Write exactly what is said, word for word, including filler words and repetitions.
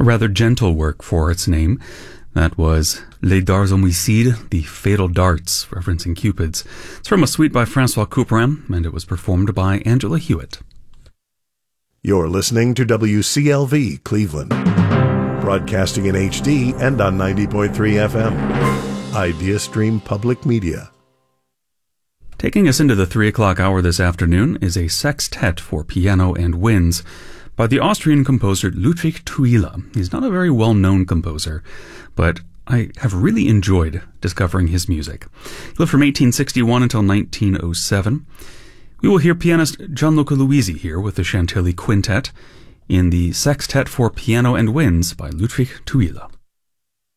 a rather gentle work for its name. That was Les Darts Homicides, The Fatal Darts, referencing Cupids. It's from a suite by Francois Couperin, and it was performed by Angela Hewitt. You're listening to W C L V Cleveland, broadcasting in H D and on ninety point three F M. IdeaStream Public Media. Taking us into the three o'clock hour this afternoon is a sextet for piano and winds by the Austrian composer Ludwig Thuile. He's not a very well-known composer, but I have really enjoyed discovering his music. He lived from eighteen sixty-one until nineteen oh seven. We will hear pianist Gianluca Luisi here with the Chantilly Quintet in the Sextet for Piano and Winds by Ludwig Thuile.